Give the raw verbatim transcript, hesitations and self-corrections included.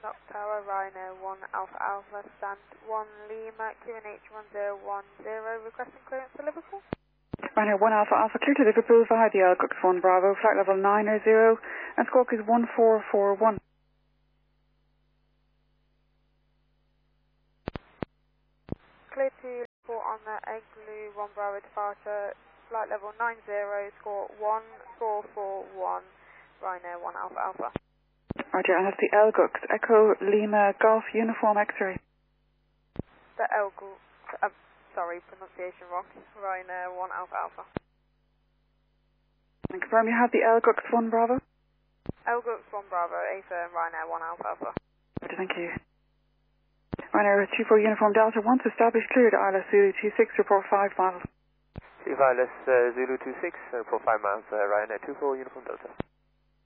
Knock Tower, Rhino one Alpha Alpha, stand one Lima, Q N H one zero one zero, requesting clearance to Liverpool. Rhino one Alpha Alpha, clear to Liverpool via the Elgux one Bravo, flight level nine zero, and squawk is one four four one. Clear to Liverpool on the Igloo one Bravo departure, flight level nine zero, score one four four one, Rhino one Alpha Alpha. Roger, and that's the Elgux, Echo Lima Golf Uniform X-ray. The Elgux, uh, sorry, pronunciation wrong, Rhino one Alpha Alpha. And confirm you have the Elgux one Bravo? Elgux one Bravo, A firm, Rhino one Alpha Alpha. Roger, thank you. Rhino two four Uniform Delta, once established, cleared I L S Zulu two six, report five miles. I L S uh, Zulu two six, report five miles, uh, Rhino two four Uniform Delta.